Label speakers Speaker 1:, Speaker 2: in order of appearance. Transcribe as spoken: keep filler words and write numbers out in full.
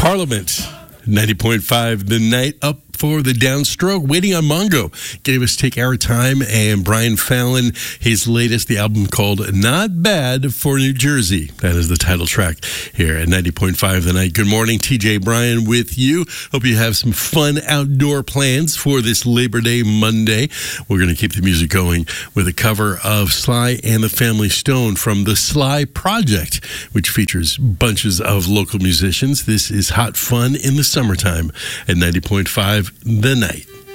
Speaker 1: Parliament, ninety point five, The Night. Up for the downstroke, Waiting on Mongo gave us Take Our Time, and Brian Fallon, his latest, the album called Not Bad for New Jersey. That is the title track here at ninety point five The Night. Good morning, T J Bryan with you. Hope you have some fun outdoor plans for this Labor Day Monday. We're going to keep the music going with a cover of Sly and the Family Stone from the Sly Project, which features bunches of local musicians. This is Hot Fun in the Summertime at ninety point five The Night.